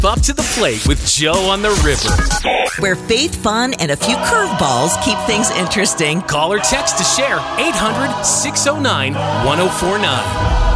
Step up to the plate with Joe on the River. Where faith, fun, and a few curveballs keep things interesting. Call or text to share 800-609-1049.